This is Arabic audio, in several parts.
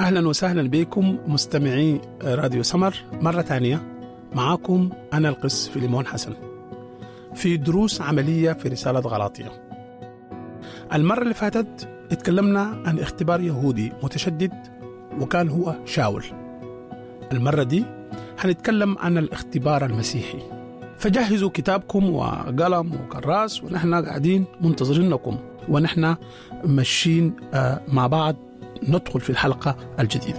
أهلا وسهلا بكم مستمعي راديو سمر مرة ثانية. معاكم أنا القس فيليمون حسن في دروس عملية في رسالة غلاطية. المرة اللي فاتت اتكلمنا عن اختبار يهودي متشدد وكان هو شاول. المرة دي هنتكلم عن الاختبار المسيحي، فجهزوا كتابكم وقلم وكراس ونحن قاعدين منتظرينكم ونحن ماشيين مع بعض ندخل في الحلقة الجديدة.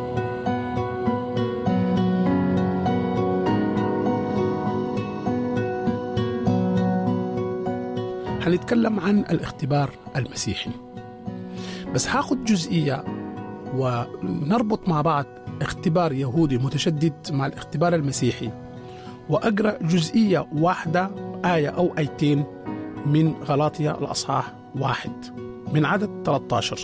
هنتكلم عن الاختبار المسيحي، بس هاخد جزئية ونربط مع بعض اختبار يهودي متشدد مع الاختبار المسيحي، وأقرأ جزئية واحدة آية أو آيتين من غلاطية الأصحاح 1 من عدد 13.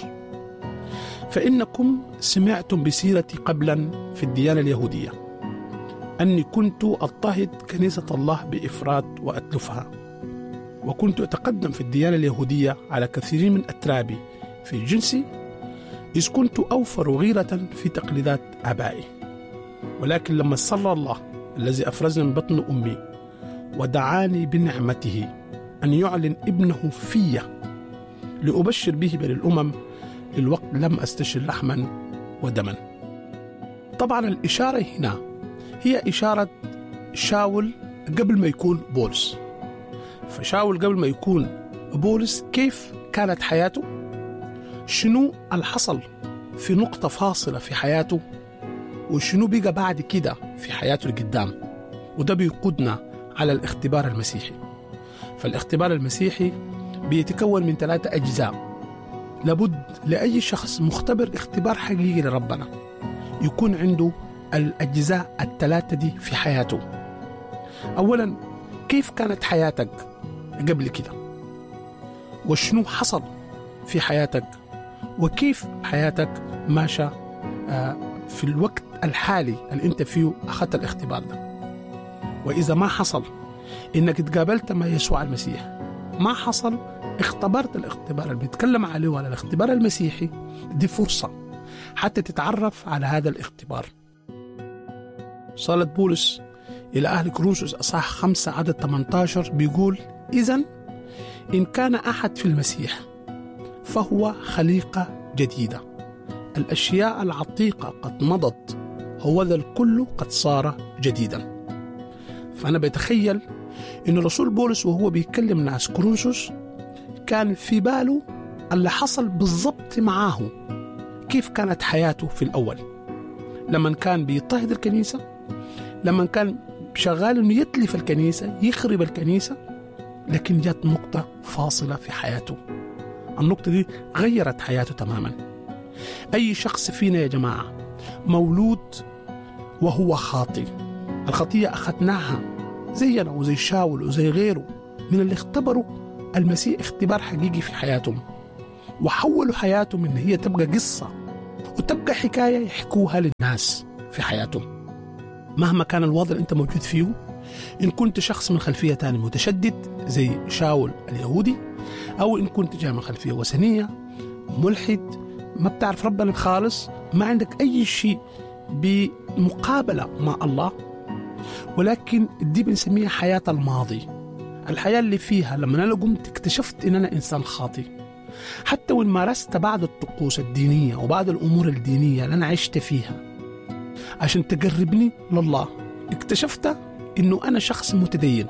فإنكم سمعتم بسيرتي قبلا في الديانة اليهودية أني كنت أضطهد كنيسة الله بإفراط وأتلفها، وكنت أتقدم في الديانة اليهودية على كثير من أترابي في جنسي، إذ كنت أوفر غيرة في تقليدات آبائي. ولكن لما صلى الله الذي أفرزني من بطن أمي ودعاني بنعمته أن يعلن ابنه في لأبشر به بين الأمم، الوقت لم أستشر لحما ودما. طبعا الإشارة هنا هي إشارة شاول قبل ما يكون بولس. فشاول قبل ما يكون بولس كيف كانت حياته، شنو الحصل في نقطة فاصلة في حياته، وشنو بقى بعد كده في حياته القدام. وده بيقودنا على الاختبار المسيحي. فالاختبار المسيحي بيتكون من 3 أجزاء. لابد لأي شخص مختبر اختبار حقيقي لربنا يكون عنده الأجزاء ال3 دي في حياته. أولا، كيف كانت حياتك قبل كده، وشنو حصل في حياتك، وكيف حياتك ماشى في الوقت الحالي اللي انت فيه أخذت الاختبار ده. وإذا ما حصل إنك تقابلت مع يسوع المسيح، ما حصل اختبرت الاختبار اللي بيتكلم عليه ولا الاختبار المسيحي، دي فرصة حتى تتعرف على هذا الاختبار. صالة بولس إلى أهل كورنثوس أصحاح 5 عدد 18 بيقول: إذن إن كان أحد في المسيح فهو خليقة جديدة، الأشياء العتيقة قد مضت، هوذا الكل قد صار جديدا. فأنا بتخيل إن رسول بولس وهو بيكلم ناس كورنثوس كان في باله اللي حصل بالضبط معاه، كيف كانت حياته في الأول لما كان بيضطهد الكنيسة، لما كان شغال إنه يتلف الكنيسة يخرب الكنيسة. لكن جات نقطة فاصلة في حياته، النقطة دي غيرت حياته تماما. أي شخص فينا يا جماعة مولود وهو خاطئ، الخطية أخذناها زينا وزي شاول وزي غيره من اللي اختبروا المسيح اختبار حقيقي في حياتهم، وحولوا حياتهم إن هي تبقى قصة وتبقى حكاية يحكوها للناس في حياتهم. مهما كان الوضع اللي أنت موجود فيه، إن كنت شخص من خلفية تاني متشدد زي شاول اليهودي، أو إن كنت جاي من خلفية وثنية ملحد ما بتعرف ربنا خالص، ما عندك أي شيء بمقابلة مع الله، ولكن دي بنسميها حياة الماضي، الحياة اللي فيها لما أنا قمت اكتشفت إن أنا إنسان خاطئ. حتى وإن مارست بعض الطقوس الدينية وبعض الأمور الدينية اللي أنا عشت فيها عشان تقربني لله، اكتشفت إنه أنا شخص متدين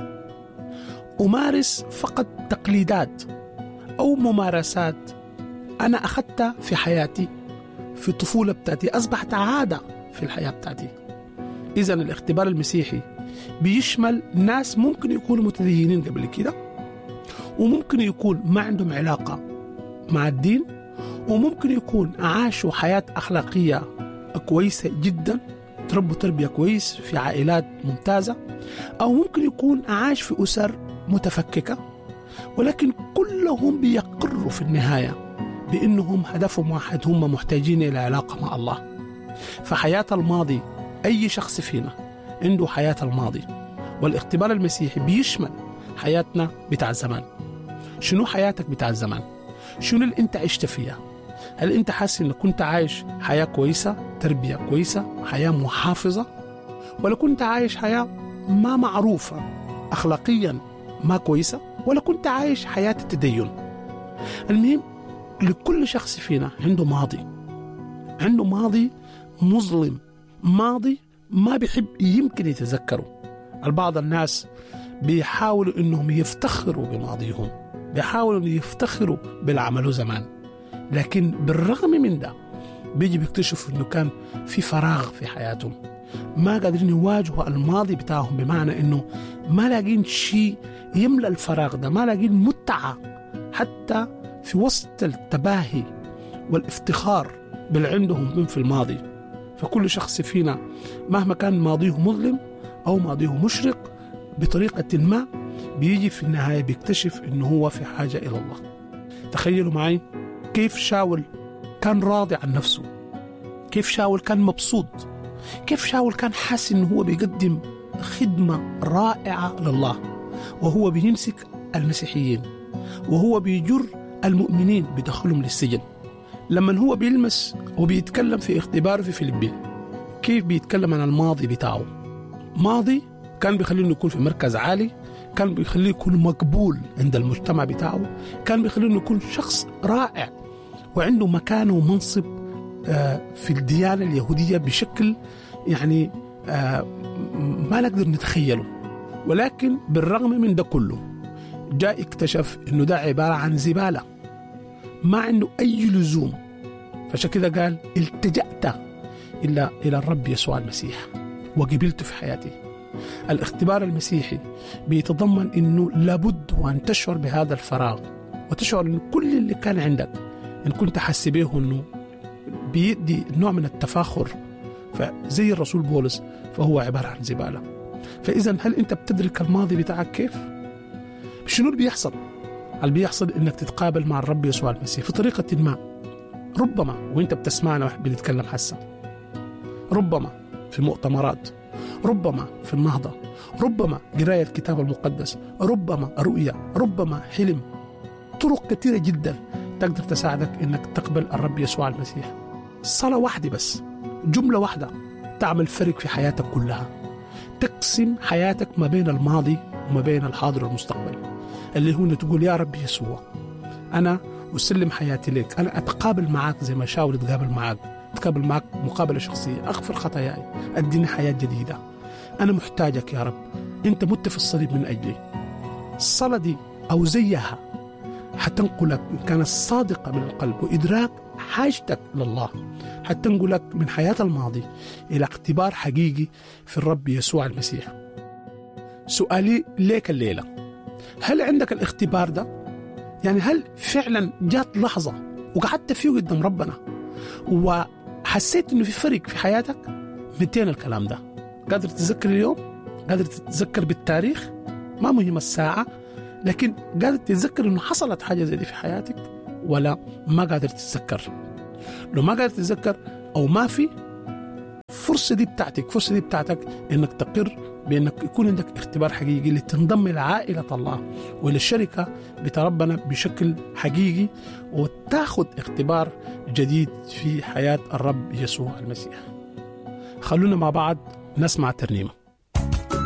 أمارس فقط تقليدات أو ممارسات أنا أخذتها في حياتي في الطفولة بتاعتي، أصبحت عادة في الحياة بتاعتي. إذن الاختبار المسيحي بيشمل ناس ممكن يكونوا متدينين قبل كده، وممكن يكون ما عندهم علاقة مع الدين، وممكن يكون عاشوا حياة أخلاقية كويسة جدا، تربوا تربية كويس في عائلات ممتازة، أو ممكن يكون عاش في أسر متفككة، ولكن كلهم بيقروا في النهاية بأنهم هدفهم واحد، هم محتاجين إلى علاقة مع الله. فحياة الماضي، أي شخص فينا عنده حياة الماضي، والاختبار المسيحي بيشمل حياتنا بتاع الزمان. شنو حياتك بتاع الزمان؟ شنو اللي انت عشت فيها؟ هل أنت حاسس أنك كنت عايش حياة كويسة، تربية كويسة، حياة محافظة، ولا كنت عايش حياة ما معروفة أخلاقيا ما كويسة، ولا كنت عايش حياة التدين؟ المهم لكل شخص فينا عنده ماضي مظلم، ماضي ما بيحب يمكن يتذكره. البعض الناس بيحاولوا انهم يفتخروا بماضيهم، بيحاولوا انهم يفتخروا بالعملوا زمان، لكن بالرغم من ده بيجي بيكتشفوا انه كان في فراغ في حياتهم، ما قادرين يواجهوا الماضي بتاعهم، بمعنى انه ما لاقين شيء يملأ الفراغ ده، ما لاقين متعة حتى في وسط التباهي والافتخار باللي عندهم من في الماضي. فكل شخص فينا مهما كان ماضيه مظلم أو ماضيه مشرق بطريقة ما، بيجي في النهاية بيكتشف إنه هو في حاجة إلى الله. تخيلوا معي كيف شاول كان راضي عن نفسه، كيف شاول كان مبسوط، كيف شاول كان حاسس إنه هو بيقدم خدمة رائعة لله، وهو بيمسك المسيحيين، وهو بيجر المؤمنين بدخلهم للسجن. لما هو بيلمس وبيتكلم في اختباره في فيلبين، كيف بيتكلم عن الماضي بتاعه؟ ماضي كان بيخليه يكون في مركز عالي، كان بيخليه يكون مقبول عند المجتمع بتاعه، كان بيخليه يكون شخص رائع وعنده مكانه ومنصب في الديانة اليهودية بشكل يعني ما نقدر نتخيله. ولكن بالرغم من ده كله جاء اكتشف انه ده عبارة عن زبالة ما عنده اي لزوم. فعشان كده قال التجأت إلى الرب يسوع المسيح وقبلته في حياتي. الاختبار المسيحي بيتضمن انه لابد وان تشعر بهذا الفراغ، وتشعر انه كل اللي كان عندك ان كنت حاسس به انه بيدي نوع من التفاخر، فزي الرسول بولس فهو عبارة عن زبالة. فإذا هل أنت بتدرك الماضي بتاعك كيف؟ شنو اللي بيحصل؟ اللي بيحصل إنك تتقابل مع الرب يسوع المسيح في طريقة ما، ربما وإنت بتسمعنا بنتكلم حسا، ربما في مؤتمرات، ربما في النهضة، ربما قراية الكتاب المقدس، ربما رؤية، ربما حلم. طرق كثيرة جدا تقدر تساعدك إنك تقبل الرب يسوع المسيح. صلاة واحدة بس، جملة واحدة تعمل فرق في حياتك كلها، تقسم حياتك ما بين الماضي وما بين الحاضر والمستقبل، اللي هو تقول يا رب يسوع أنا أسلم حياتي لك، أنا أتقابل معك زي ما شاول أتقابل معك، أتقابل معك مقابلة شخصية، أغفر خطاياي، أديني حياة جديدة، أنا محتاجك يا رب، أنت مت في الصليب من أجلي. الصلاة دي أو زيها حتنقلك إن كانت صادقة من القلب وإدراك حاجتك لله، حتنقلك من حياة الماضي إلى اختبار حقيقي في الرب يسوع المسيح. سؤالي ليك الليلة، هل عندك الاختبار ده؟ يعني هل فعلا جات لحظة وقعدت فيه قدام ربنا وحسيت إنه في فرق في حياتك؟ متين الكلام ده؟ قادر تتذكر اليوم؟ قادر تتذكر بالتاريخ؟ ما مهم الساعة، لكن قادر تتذكر إنه حصلت حاجة زي دي في حياتك ولا ما قادر تتذكر؟ لو ما قادر تتذكر أو ما في، فرصة دي بتاعتك إنك تقر بأنك يكون عندك اختبار حقيقي لتنضم إلى عائلة الله وإلى الشركة بتاع ربنا بشكل حقيقي، وتاخد اختبار جديد في حياة الرب يسوع المسيح. خلونا مع بعض نسمع ترنيمة.